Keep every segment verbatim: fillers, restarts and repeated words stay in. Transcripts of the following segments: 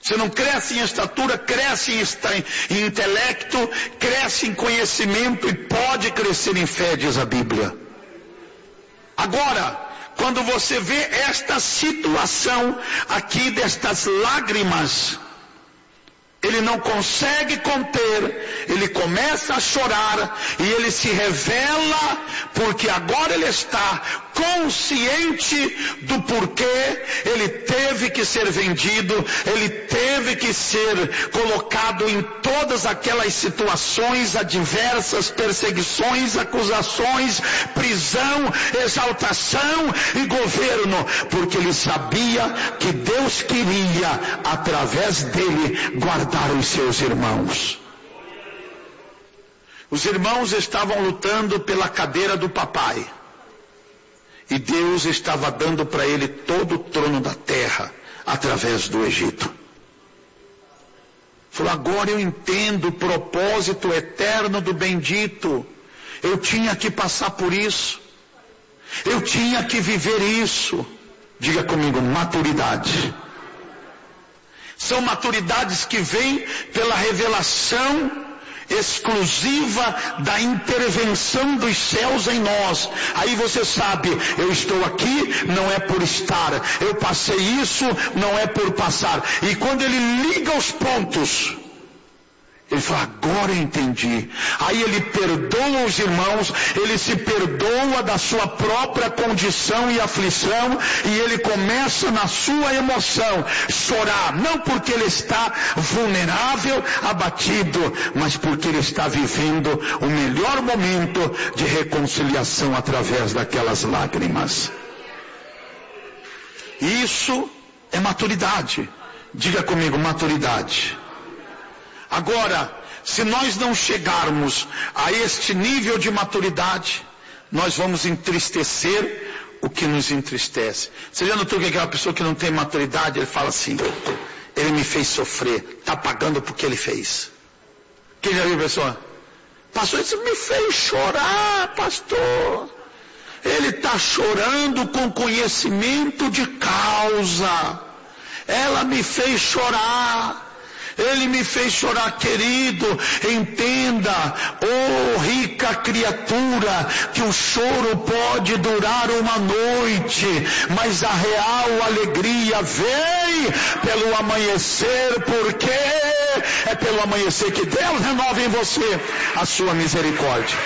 Você não cresce em estatura, cresce em, em intelecto, cresce em conhecimento e pode crescer em fé, diz a Bíblia. Agora, quando você vê esta situação aqui destas lágrimas, ele não consegue conter, ele começa a chorar e ele se revela, porque agora ele está consciente do porquê ele teve que ser vendido, ele teve que ser colocado em todas aquelas situações adversas, perseguições, acusações, prisão, exaltação e governo, porque ele sabia que Deus queria, através dele, guardar os seus irmãos. Os irmãos estavam lutando pela cadeira do papai. E Deus estava dando para ele todo o trono da terra, através do Egito. Falou, agora eu entendo o propósito eterno do bendito. Eu tinha que passar por isso. Eu tinha que viver isso. Diga comigo, maturidade. São maturidades que vêm pela revelação exclusiva da intervenção dos céus em nós. Aí você sabe, eu estou aqui não é por estar, eu passei isso não é por passar. E quando ele liga os pontos, ele fala, agora eu entendi. Aí ele perdoa os irmãos, ele se perdoa da sua própria condição e aflição, e ele começa na sua emoção chorar, não porque ele está vulnerável, abatido, mas porque ele está vivendo o melhor momento de reconciliação através daquelas lágrimas. Isso é maturidade. Diga comigo, maturidade. Agora, se nós não chegarmos a este nível de maturidade, nós vamos entristecer o que nos entristece. Você já notou que aquela pessoa que não tem maturidade, ele fala assim, ele me fez sofrer, está pagando porque ele fez. Quem já viu a pessoa? Pastor, isso me fez chorar, pastor. Ele está chorando com conhecimento de causa. Ela me fez chorar. Ele me fez chorar, querido. Entenda, oh rica criatura, que o choro pode durar uma noite, mas a real alegria vem pelo amanhecer, porque é pelo amanhecer que Deus renova em você a sua misericórdia.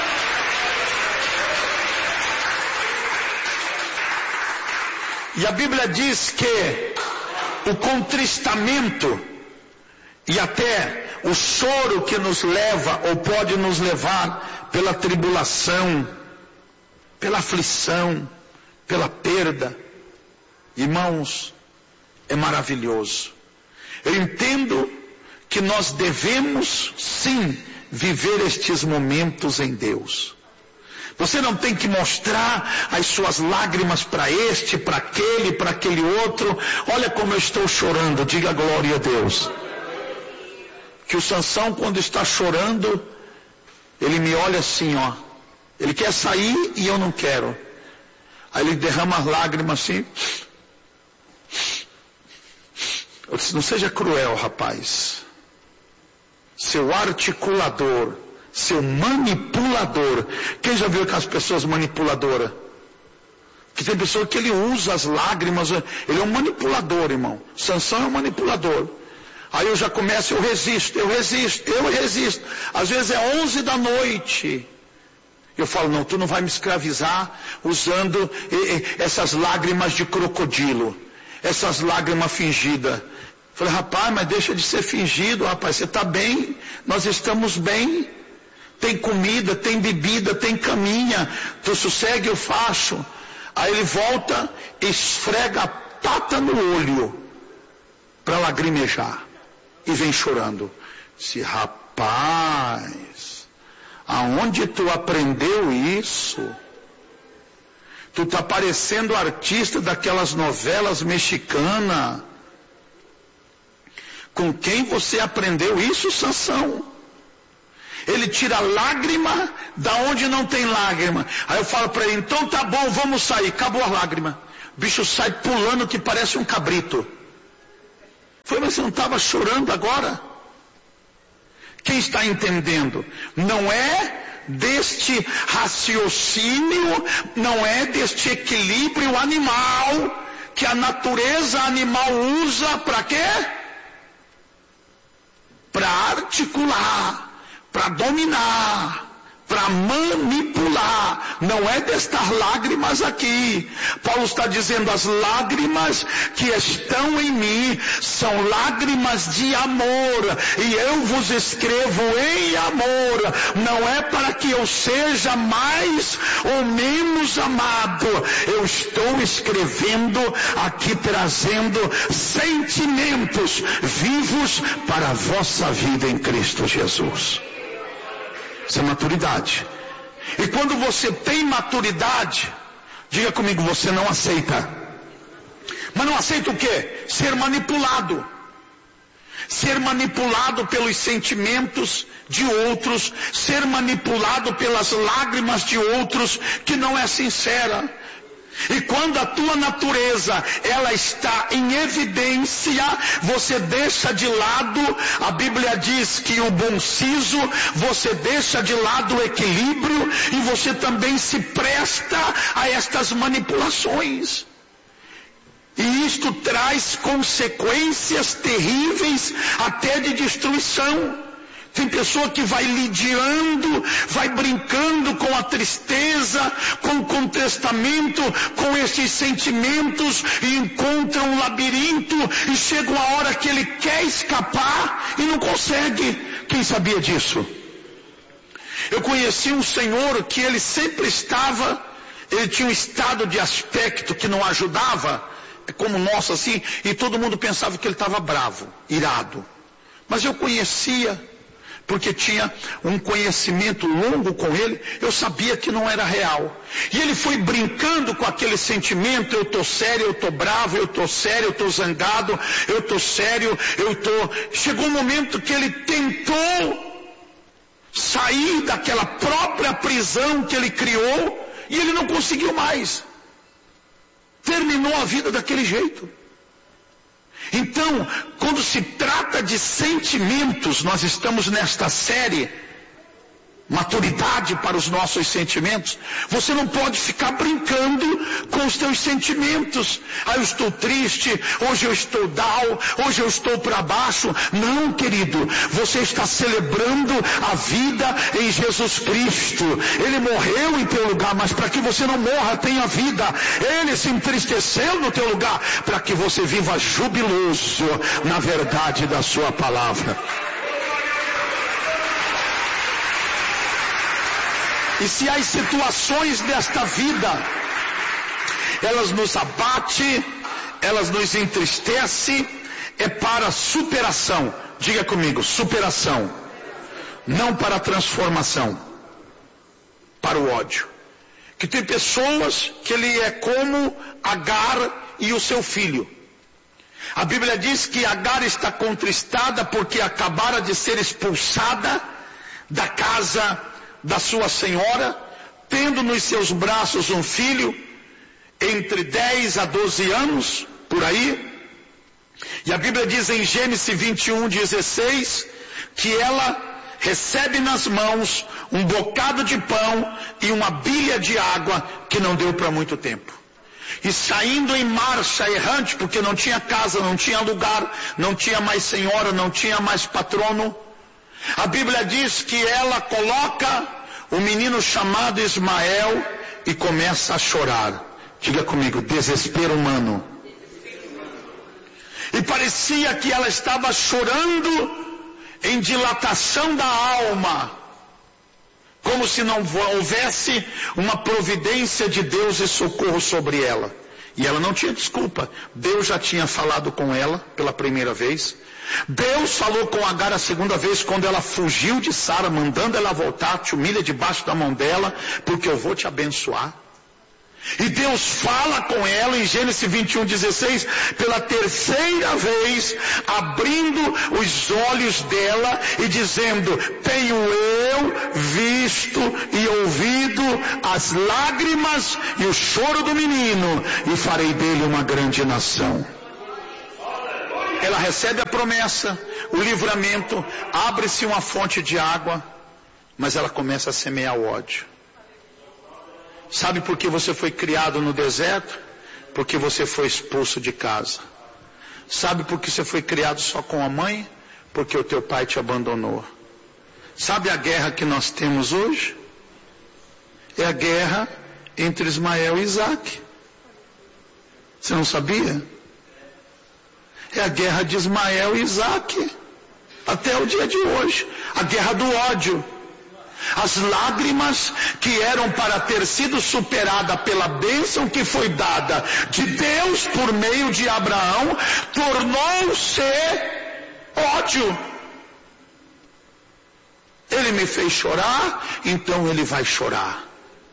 E a Bíblia diz que o contristamento e até o choro que nos leva, ou pode nos levar, pela tribulação, pela aflição, pela perda, irmãos, é maravilhoso. Eu entendo que nós devemos, sim, viver estes momentos em Deus. Você não tem que mostrar as suas lágrimas para este, para aquele, para aquele outro. Olha como eu estou chorando, diga glória a Deus. Que o Sansão, quando está chorando, ele me olha assim, ó. Ele quer sair e eu não quero. Aí ele derrama as lágrimas assim. Eu disse, não seja cruel, rapaz. Seu articulador, seu manipulador. Quem já viu aquelas pessoas manipuladoras? Que tem pessoa que ele usa as lágrimas. Ele é um manipulador, irmão. Sansão é um manipulador. Aí eu já começo, eu resisto, eu resisto, eu resisto. Às vezes é onze da noite. Eu falo, não, tu não vai me escravizar usando essas lágrimas de crocodilo. Essas lágrimas fingidas. Falei, rapaz, mas deixa de ser fingido, rapaz, você está bem, nós estamos bem. Tem comida, tem bebida, tem caminha. Tu sossegue, eu faço. Aí ele volta, esfrega a pata no olho para lagrimejar. E vem chorando. Disse, rapaz, aonde tu aprendeu isso? Tu está parecendo artista daquelas novelas mexicanas. Com quem você aprendeu isso, Sansão? Ele tira lágrima da onde não tem lágrima. Aí eu falo para ele, então tá bom, vamos sair. Acabou a lágrima. O bicho sai pulando que parece um cabrito. Foi, mas você não estava chorando agora? Quem está entendendo? Não é deste raciocínio, não é deste equilíbrio animal, que a natureza animal usa para quê? Para articular, para dominar, para manipular. Não é destas lágrimas aqui. Paulo está dizendo, as lágrimas que estão em mim são lágrimas de amor, e eu vos escrevo em amor. Não é para que eu seja mais ou menos amado. Eu estou escrevendo aqui, trazendo sentimentos vivos para a vossa vida em Cristo Jesus. Isso é maturidade. E quando você tem maturidade, diga comigo, você não aceita. Mas não aceita o quê? Ser manipulado. Ser manipulado pelos sentimentos de outros, ser manipulado pelas lágrimas de outros, que não é sincera. E quando a tua natureza, ela está em evidência, você deixa de lado, a Bíblia diz que o bom siso, você deixa de lado o equilíbrio, e você também se presta a estas manipulações. E isto traz consequências terríveis, até de destruição. Tem pessoa que vai lidiando, vai brincando com a tristeza, com o contestamento, com esses sentimentos, e encontra um labirinto, e chega uma hora que ele quer escapar e não consegue. Quem sabia disso? Eu conheci um senhor que ele sempre estava, ele tinha um estado de aspecto que não ajudava, como o nosso assim, e todo mundo pensava que ele estava bravo, irado. Mas eu conhecia, porque tinha um conhecimento longo com ele, eu sabia que não era real. E ele foi brincando com aquele sentimento, eu estou sério, eu estou bravo, eu estou sério, eu estou zangado, eu estou sério, eu estou... Chegou um momento que ele tentou sair daquela própria prisão que ele criou, e ele não conseguiu mais. Terminou a vida daquele jeito. Então, quando se trata de sentimentos, nós estamos nesta série, maturidade para os nossos sentimentos. Você não pode ficar brincando com os teus sentimentos. Ah, eu estou triste, hoje eu estou down, hoje eu estou para baixo. Não, querido, você está celebrando a vida em Jesus Cristo. Ele morreu em teu lugar, mas para que você não morra, tenha vida. Ele se entristeceu no teu lugar, para que você viva jubiloso na verdade da sua palavra. E se as situações desta vida, elas nos abatem, elas nos entristecem, é para superação. Diga comigo, superação. Não para transformação. Para o ódio. Que tem pessoas que ele é como Agar e o seu filho. A Bíblia diz que Agar está contristada porque acabara de ser expulsada da casa da sua senhora, tendo nos seus braços um filho, entre dez a doze anos, por aí. E a Bíblia diz em Gênesis vinte e um, dezesseis, que ela recebe nas mãos um bocado de pão e uma bilha de água que não deu para muito tempo. E saindo em marcha errante, porque não tinha casa, não tinha lugar, não tinha mais senhora, não tinha mais patrono, a Bíblia diz que ela coloca o menino chamado Ismael e começa a chorar. Diga comigo, desespero humano. E parecia que ela estava chorando em dilatação da alma, como se não houvesse uma providência de Deus e socorro sobre ela. E ela não tinha desculpa. Deus já tinha falado com ela pela primeira vez. Deus falou com Agar a segunda vez, quando ela fugiu de Sara, mandando ela voltar. Te humilha debaixo da mão dela, porque eu vou te abençoar. E Deus fala com ela em Gênesis vinte e um, dezesseis, pela terceira vez, abrindo os olhos dela e dizendo: tenho eu visto e ouvido as lágrimas e o choro do menino, e farei dele uma grande nação. ela recebe a promessa, o livramento, abre-se uma fonte de água, mas ela começa a semear o ódio. Sabe por que você foi criado no deserto? Porque você foi expulso de casa. Sabe por que você foi criado só com a mãe? Porque o teu pai te abandonou. Sabe a guerra que nós temos hoje? É a guerra entre Ismael e Isaac. Você não sabia? É a guerra de Ismael e Isaac. Até o dia de hoje. A guerra do ódio. As lágrimas que eram para ter sido superada pela bênção que foi dada de Deus por meio de Abraão, tornou-se ódio. Ele me fez chorar, então ele vai chorar.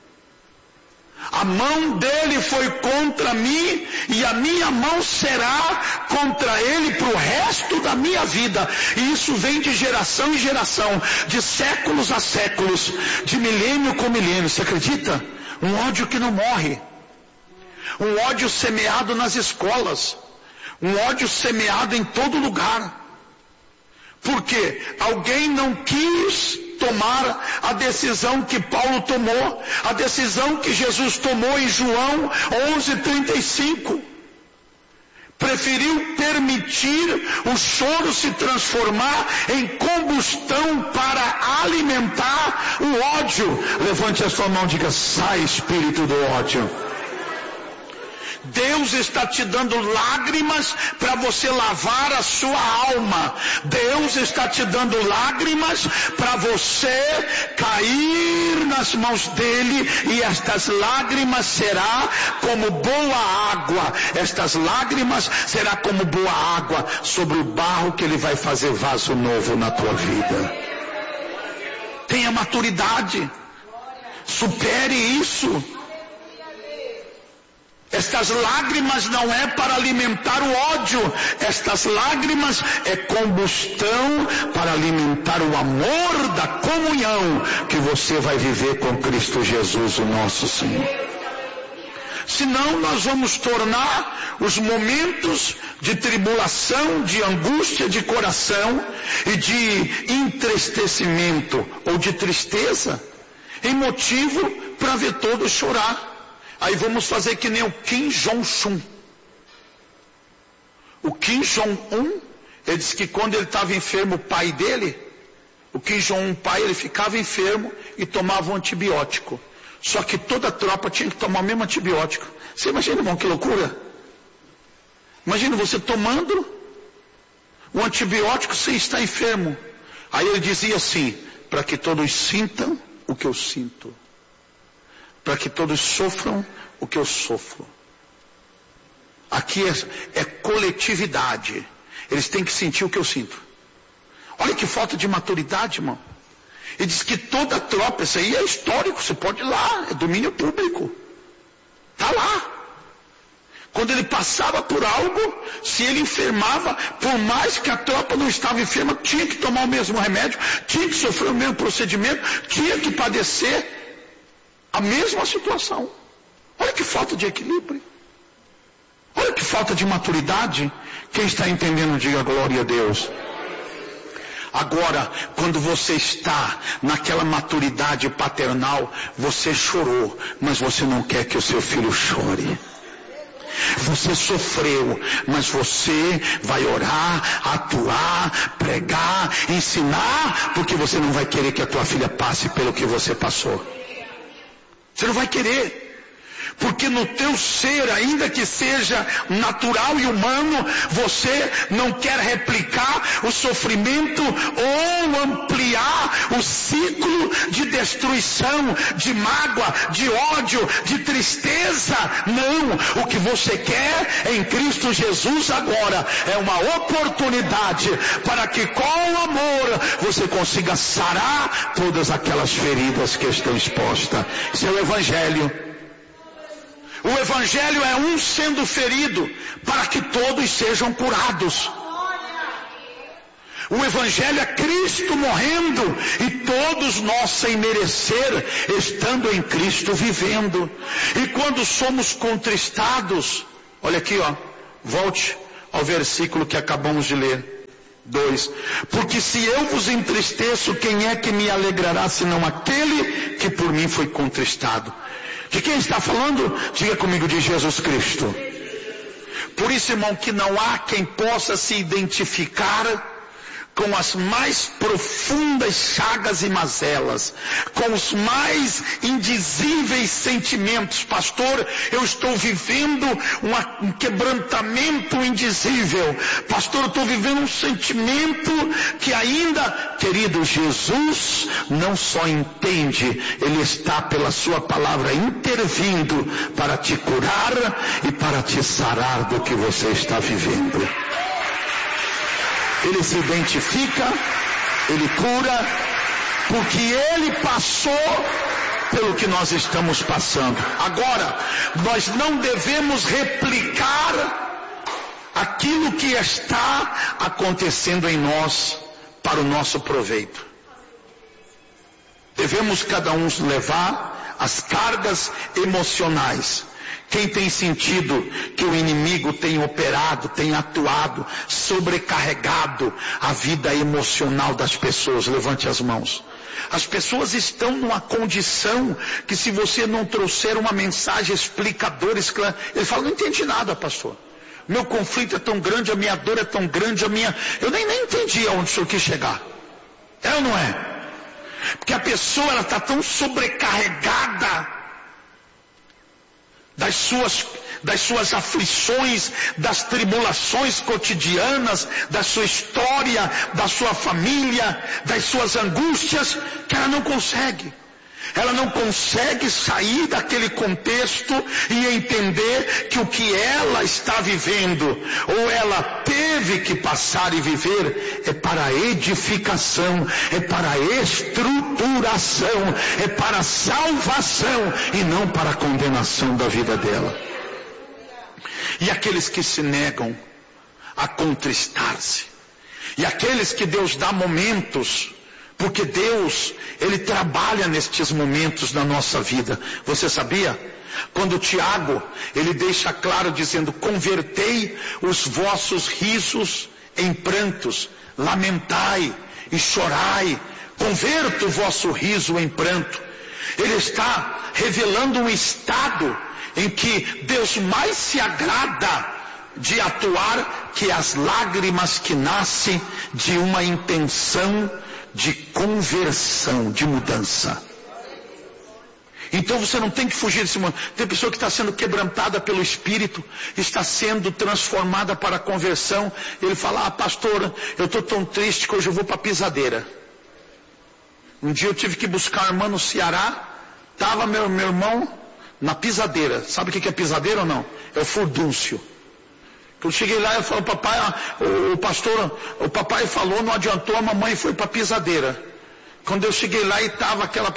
A mão dele foi contra mim e a minha mão será contra ele para o resto da minha vida. E isso vem de geração em geração, de séculos a séculos, de milênio com milênio. Você acredita? Um ódio que não morre. Um ódio semeado nas escolas. Um ódio semeado em todo lugar. Porque alguém não quis tomar a decisão que Paulo tomou, a decisão que Jesus tomou em João onze, trinta e cinco. Preferiu permitir o choro se transformar em combustão para alimentar o ódio. Levante a sua mão e diga: sai, espírito do ódio. Deus está te dando lágrimas para você lavar a sua alma. Deus está te dando lágrimas para você cair nas mãos dele, e estas lágrimas será como boa água. Estas lágrimas será como boa água sobre o barro que ele vai fazer vaso novo na tua vida. Tenha maturidade. Supere isso. Estas lágrimas não é para alimentar o ódio. Estas lágrimas é combustão para alimentar o amor da comunhão que você vai viver com Cristo Jesus, o nosso Senhor. Senão nós vamos tornar os momentos de tribulação, de angústia de coração e de entristecimento ou de tristeza em motivo para ver todos chorar. Aí vamos fazer que nem o Kim Jong-un. O Kim Jong-un, ele disse que quando ele estava enfermo, o pai dele, o Kim Jong-un pai, ele ficava enfermo e tomava um antibiótico. Só que toda a tropa tinha que tomar o mesmo antibiótico. Você imagina, irmão, que loucura? Imagina você tomando o antibiótico sem estar enfermo. Aí ele dizia assim: para que todos sintam o que eu sinto, para que todos sofram o que eu sofro. Aqui é, é coletividade. Eles têm que sentir o que eu sinto. Olha que falta de maturidade, irmão. Ele diz que toda tropa, isso aí é histórico, você pode ir lá, é domínio público. Está lá. Quando ele passava por algo, se ele enfermava, por mais que a tropa não estava enferma, tinha que tomar o mesmo remédio, tinha que sofrer o mesmo procedimento, tinha que padecer a mesma situação. Olha que falta de equilíbrio. Olha que falta de maturidade. Quem está entendendo, diga glória a Deus. Agora, quando você está naquela maturidade paternal, você chorou, mas você não quer que o seu filho chore. Você sofreu, mas você vai orar, atuar, pregar, ensinar, porque você não vai querer que a tua filha passe pelo que você passou. Você não vai querer. Porque no teu ser, ainda que seja natural e humano, você não quer replicar o sofrimento ou ampliar o ciclo de destruição, de mágoa, de ódio, de tristeza. Não, o que você quer em Cristo Jesus agora é uma oportunidade para que com amor você consiga sarar todas aquelas feridas que estão expostas. Isso é o Evangelho. O Evangelho é um sendo ferido para que todos sejam curados. O Evangelho é Cristo morrendo e todos nós, sem merecer, estando em Cristo vivendo. E quando somos contristados, olha aqui, ó, volte, ao versículo que acabamos de ler. dois. Porque se eu vos entristeço, quem é que me alegrará, senão aquele que por mim foi contristado? De quem está falando? Diga comigo, de Jesus Cristo. Por isso, irmão, que não há quem possa se identificar com as mais profundas chagas e mazelas, com os mais indizíveis sentimentos. Pastor, eu estou vivendo uma, um quebrantamento indizível. Pastor, eu estou vivendo um sentimento que ainda, querido, Jesus não só entende, Ele está pela sua palavra intervindo para te curar e para te sarar do que você está vivendo. Ele se identifica, Ele cura, porque Ele passou pelo que nós estamos passando. Agora, nós não devemos replicar aquilo que está acontecendo em nós para o nosso proveito. Devemos cada um levar as cargas emocionais. Quem tem sentido que o inimigo tem operado, tem atuado, sobrecarregado a vida emocional das pessoas? Levante as mãos. As pessoas estão numa condição que, se você não trouxer uma mensagem explicadora, ele fala: não entendi nada, pastor. Meu conflito é tão grande, a minha dor é tão grande, a minha... eu nem, nem entendi aonde o senhor quis chegar. É ou não é? Porque a pessoa, ela está tão sobrecarregada das suas, das suas aflições, das tribulações cotidianas, da sua história, da sua família, das suas angústias, que ela não consegue. Ela não consegue sair daquele contexto e entender que o que ela está vivendo, ou ela teve que passar e viver, é para edificação, é para estruturação, é para salvação e não para condenação da vida dela. E aqueles que se negam a contristar-se, e aqueles que Deus dá momentos, porque Deus, Ele trabalha nestes momentos na nossa vida. Você sabia? Quando Tiago, ele deixa claro dizendo: convertei os vossos risos em prantos, lamentai e chorai, converta o vosso riso em pranto. Ele está revelando um estado em que Deus mais se agrada de atuar, que as lágrimas que nascem de uma intenção de conversão, de mudança. Então você não tem que fugir desse mundo. Tem pessoa que está sendo quebrantada pelo Espírito, está sendo transformada para a conversão. Ele fala: ah, pastor, eu estou tão triste que hoje eu vou para a pisadeira. Um dia eu tive que buscar uma irmã no Ceará, estava meu, meu irmão na pisadeira. Sabe o que é pisadeira ou não? É o furdúncio. Eu cheguei lá e falei: papai, o, o pastor, o papai falou, não adiantou, a mamãe foi para a pisadeira. Quando eu cheguei lá e estava aquela,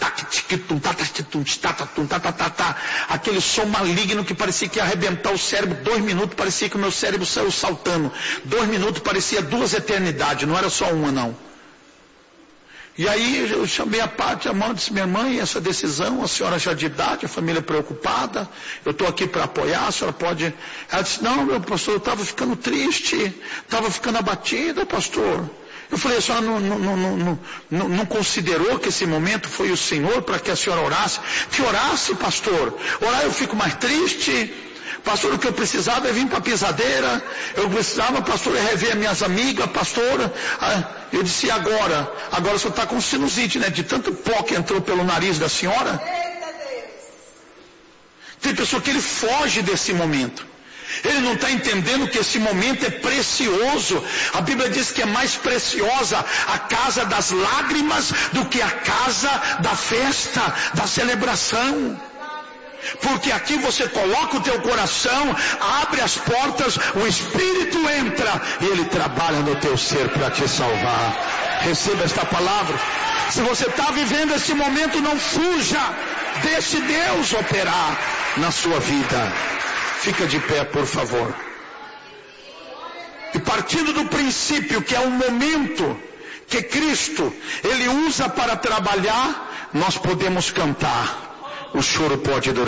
aquele som maligno que parecia que ia arrebentar o cérebro. Dois minutos parecia que o meu cérebro saiu saltando. Dois minutos parecia duas eternidades, não era só uma não. E aí eu chamei a parte, a mão, disse: minha mãe, essa decisão, a senhora já de idade, a família preocupada, eu estou aqui para apoiar, a senhora pode... Ela disse: não, meu pastor, eu estava ficando triste, estava ficando abatida, pastor. Eu falei: a senhora não, não, não, não, não, não considerou que esse momento foi o Senhor para que a senhora orasse? Que orasse, pastor. Orar eu fico mais triste. Pastor, o que eu precisava é vir para a pisadeira. Eu precisava, pastor, é rever minhas amigas, pastor. Eu disse: e agora? Agora o senhor está com sinusite, né? De tanto pó que entrou pelo nariz da senhora. Tem pessoa que ele foge desse momento. Ele não está entendendo que esse momento é precioso. A Bíblia diz que é mais preciosa a casa das lágrimas do que a casa da festa, da celebração. Porque aqui você coloca o teu coração, abre as portas, o Espírito entra e Ele trabalha no teu ser para te salvar. Receba esta palavra. Se você está vivendo esse momento, não fuja. Deixe Deus operar na sua vida. Fica de pé, por favor. E partindo do princípio que é um momento que Cristo, Ele usa para trabalhar, nós podemos cantar: o choro pode durar.